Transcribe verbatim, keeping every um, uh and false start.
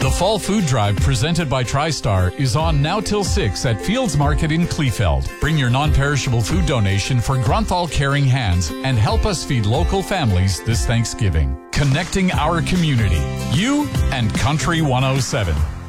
The Fall Food Drive presented by TriStar is on now till six at Fields Market in Kleefeld. Bring your non-perishable food donation for Grunthal Caring Hands and help us feed local families this Thanksgiving. Connecting our community. You and Country one oh seven.